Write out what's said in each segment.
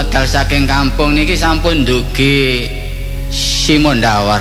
medal saking kampung niki sampun ndugi Simondawar.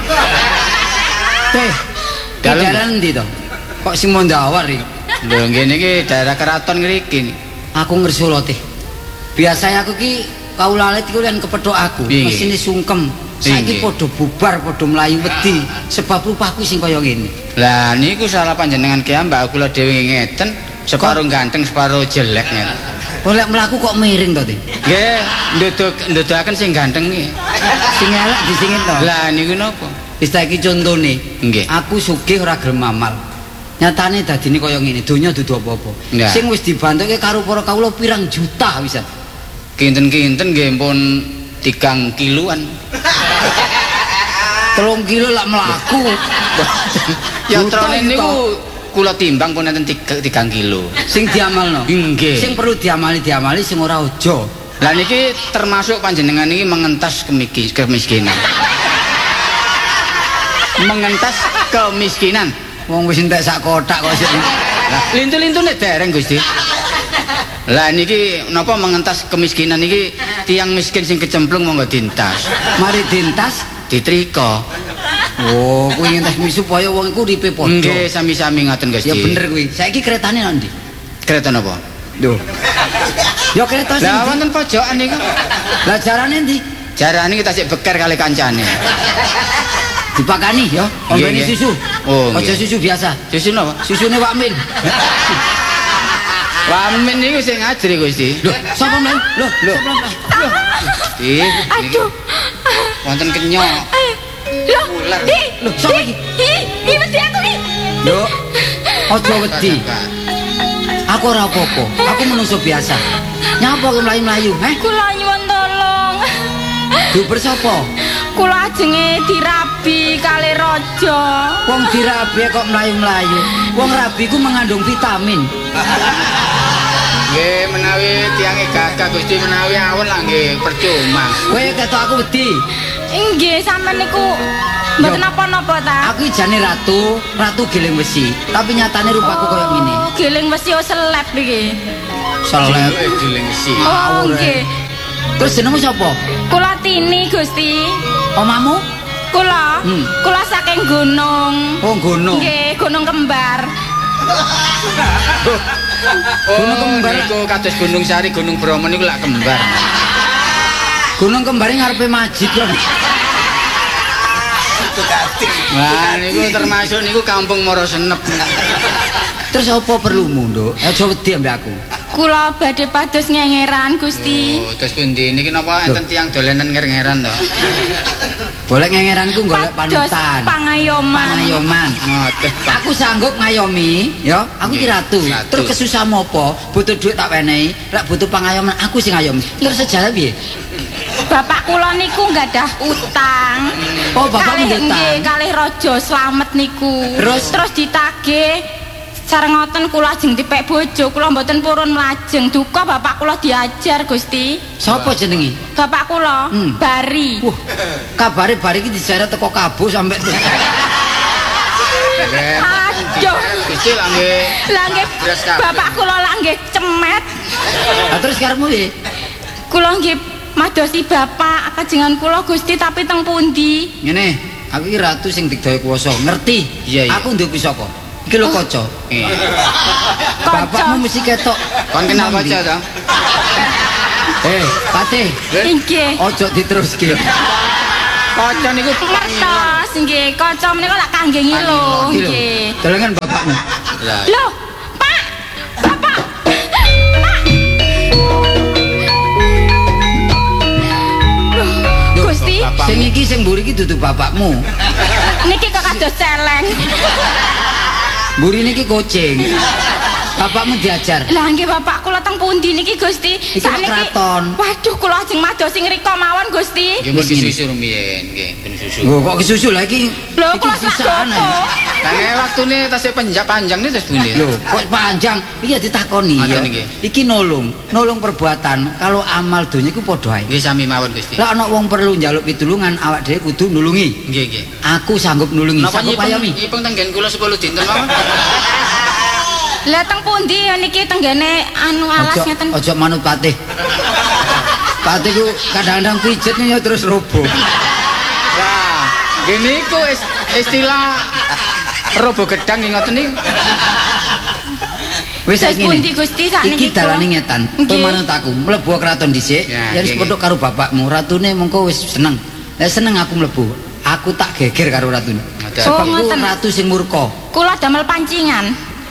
Teh, daerah endi to? Kok Simondawar iki? Lho ngene iki daerah keraton ngriki. Aku ngersula teh. Biasanya aku ki kaulalit iku yen kepethuk aku, mesine sungkem. Saiki padha bubar, padha mlayu wedi sebab rupaku sing kaya ngene. Lah niku salah panjenengan ki Mbak kula dhewe ngeten, separuh ganteng, separuh jelek ngeten. Oleh mlaku kok miring to, Teh? Nggih, ndudukaken sing ganteng iki. Sing elek disingit to. Lah niku napa? Wis iki contone. Nggih. Aku sugih ora gelem amal. Nyatane dadine kaya ngene, donya dudu apa-apa. Nah. Sing wis dibantuke karo para kawula pirang juta wisan. Kinten-kinten nggih pun 3 kiloan. 3 kilo lak mlaku. Ya trone niku kula timbang pun enten 3 kilo. Sing diamalno. Nggih. Sing perlu diamali sing ora aja. Lah niki termasuk panjenengan iki mengentas kemiskinan. Mengentas kemiskinan. Wong wis entek sak kotak kok sik. Lah lintu-lintune dereng Gusti. Lah niki napa mengentas kemiskinan niki tiang miskin sing kecemplung monggo dintas. Mari dintas Ditrika. Oh, kuwi ngentas mi supaya wong iku uripe padha. Nggih, sami-sami ngoten Gusti. Ya bener kuwi. Saiki keretane nang ndi? Kereta napa? Lho. Ya kereta sing. Lah wonten pojokan niku. Lah jarane ndi? Jarane kita sik beker kali kancane. Dipakani ya, ombeni susu. Oh, aja susu biasa. Susu napa? Susune Wakmin. Wamen niku sing ngajri Gusti. Lho, sapa men? Lho, sapa men? Lho. Gusti. Aduh. Wonten kenyok. Lho, ular. Lho, sapa iki? Iki wedi aku iki. Lho. Aja wedi. Aku ora apa-apa. Aku manusa biasa. Nyapa kok mlayu-mlayu, heh? Kula nyuwun tolong. Duper sapa? Kula ajenge dirabi kali raja. Wong dirabi kok mlayu-mlayu. Wong rabi ku mengandung vitamin. Nggih menawi tiange gagah Gusti menawi awon lah nggih percuma. Kowe ketok aku wedi. Nggih, sampean niku mboten napa-napa ta? Aku jane ratu giling besi. Tapi nyatane rupaku kaya ngene. Oh, giling besi seleb iki. Seleb. Giling si. Oh, nggih. Terus jenengmu sapa? Kula Tini, Gusti. Omamu? Kula. Kula saking gunung. Oh, gunung. Nggih, gunung kembar. Gunung kembar niku kados Gunung Sari, Gunung Bromo niku lak kembar. Gunung kembar ngarepe Majid lho. Nah niku termasuk niku Kampung Moro Senep. Terus apa perlumu, Nduk? Aja wedi ambek aku. Kula badhe pados ngengeran, Gusti. Oh, terus pundi niki napa enten tiyang dolenan nger-ngeran to? Boleh ngengeranku golek panutan. Pangayoman. Pangayoman. Ngoten. Aku sanggup ngayomi, ya. Aku ki ratu. Terus kesusahan apa? Butuh duit tak wenehi. Lek butuh pangayoman, aku sing ngayomi. Terus sejarah piye? Bapak kula niku nggadah utang. Oh, bapakmu utang. Nggih, kalih raja slamet niku. Terus ditagih sareng ngoten kula ajeng dipek bojo, kula mboten purun mlajeng. Duka bapak kula diajar, Gusti. sapa jenenge? Bapak kula, Bari. Kabare Bari iki diseret teko Kabo sampe Aduh. Gusti lah nggih. Lah nggih bapak kula lah nggih cemet. Lah terus karepmu piye? Kula nggih madosi bapak kajengan kula Gusti tapi teng pundi? Ngene, aku iki ratu sing digdawe kuwasa, ngerti? Iya. Aku nduk pusaka. Iki lho kaca. Bapakmu mesti ketok. Kon kenal kaca to? Patih. Nggih. Ojo diteruske. Kaca niku Ngertos nggih, kaca menika lak kangge ngilo nggih. Dolengan bapakmu. Loh, Pak. Bapak. Loh, Gusti, Sing iki sing mburi iki dudu bapakmu. niki kok kados celeng. Mburi niki kucing. Bapakmu diajar. Lah nggih bapak kula teng pundi niki Gusti? Iki kraton. Waduh kula ajeng madosi ngrika mawon Gusti. nggih mesti susu rumiyin nggih, ben susu. Lho kok kesusu lagi? Lho Iki kok sisaan. Lah nek waktune tasih panjang nih terus pundi? Lho, kok panjang? Iya ditakoni ya. Iki nulung perbuatan. Kalau amal donya iku padha ae. Nggih sami mawon Gusti. Lah ana wong perlu njaluk pitulungan, awak dhewe kudu nulungi. Nggih nggih. Aku sanggup nulungi, Napa sanggup ayomi. nyipeng tenggen kula 10 dinten mawon. Lah teng pundi niki tenggene anu alas ngeten. Ojo manut patih. Patiku kadang-kadang pijetnya ya terus roboh. Lah, gini ku istilah robo gedang ngoten niku. Wis saiki pundi Gusti sakniki. Iki dalane ngetan. Kowe manut aku, mlebu kraton dhisik. Ya wis padha karo bapakmu. Ratune mengko wis seneng. Lah seneng aku mlebu. Aku tak geger karo ratune. Sebab ratu sing murka. Kula damel pancingan.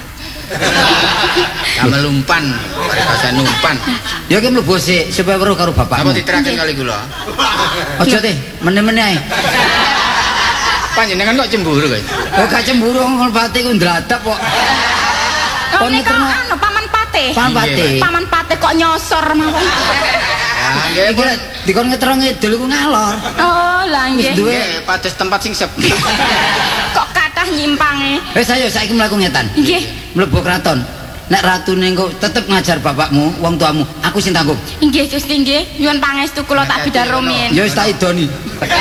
Damel umpan, bahasa numpan. Ya ki mlebu sik supaya weruh karo bapakmu. Apa diteraken kali kula? Aja teh, meneh-meneh ae. Panjenengan kok cemburu kowe? Oh, gak cemburu wong pati ku ndradap kok. Oh, nek anu paman pate. Paman pate kok nyosor mawon. Ya nggih, dikon ngetro ngidul ku ngalor. Oh, lah nggih. Duwe pados tempat sing sepi. Kok kathah nyimpange. Wis ayo saiki mlaku ngetan. Nggih. Mlebu kraton. Nek ratune engko tetep ngajar bapakmu, wong tuamu, aku sing tanggung. Nggih Gusti nggih, nyuwun pangestu kula tak bidhar rumiyin. Ya wis tak idoni.